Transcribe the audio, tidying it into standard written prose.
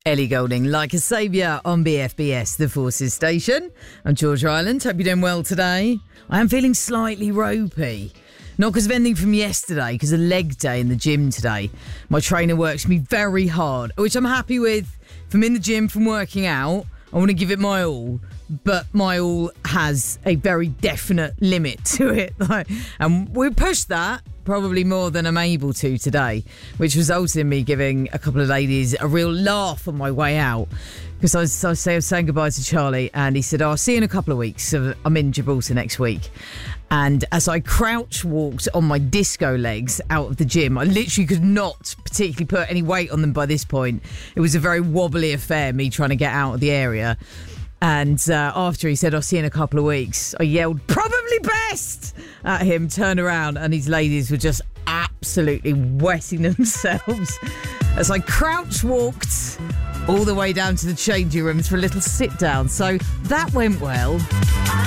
Ellie Goulding, Like a Saviour on BFBS, the Forces Station. I'm George Ryland. Hope you're doing well today. I am feeling slightly ropey. Not because of anything from yesterday, because of leg day in the gym today. My trainer works me very hard, which I'm happy with. If I'm in the gym from working out, I want to give it my all. But my all has a very definite limit to it. And we pushed that probably more than I'm able to today, which resulted in me giving a couple of ladies a real laugh on my way out. Because I was saying goodbye to Charlie, and he said, I'll see you in a couple of weeks. So I'm in Gibraltar next week. And as I crouch walked on my disco legs out of the gym, I literally could not particularly put any weight on them by this point. It was a very wobbly affair, me trying to get out of the area. And after he said, I'll see you in a couple of weeks, I yelled, probably best, at him, turned around, and his ladies were just absolutely wetting themselves as I crouch walked all the way down to the changing rooms for a little sit down. So that went well.